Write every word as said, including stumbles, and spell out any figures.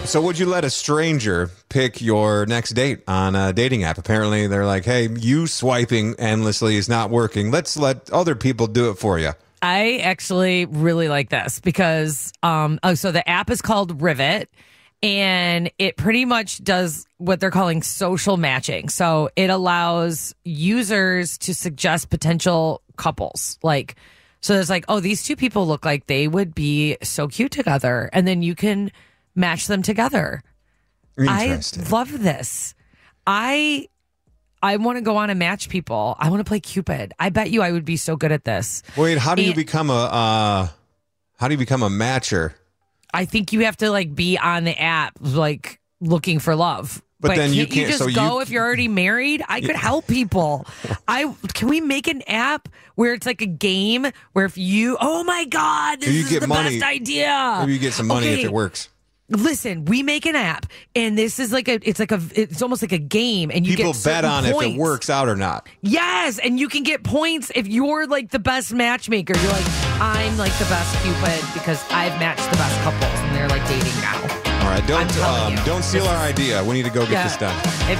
So would you let a stranger pick your next date on a dating app? Apparently, they're like, hey, you swiping endlessly is not working. Let's let other people do it for you. I actually really like this because, um, oh, so the app is called Rivet, and it pretty much does what they're calling social matching. So it allows users to suggest potential couples. Like, so there's like, oh, these two people look like they would be so cute together. And then you can match them together. I love this. I I want to go on and match people. I want to play Cupid. I bet you I would be so good at this. Wait, how do you And become a uh, how do you become a matcher? I think you have to like be on the app, like looking for love. But then you can't can't- just so go you- if you're already married. I could help people. I can we make an app where it's like a game where if you oh my god, this you is get the money. best idea. Maybe you get some money Okay. if it works. Listen, we make an app, and this is like a, it's like a, it's almost like a game, and you People get bet certain on points. if it works out or not. Yes, and you can get points if you're like the best matchmaker. You're like, I'm like the best Cupid because I've matched the best couples, and they're like dating now. All right, don't I'm telling um, you. don't steal This our idea. We need to go get Yeah. this done. If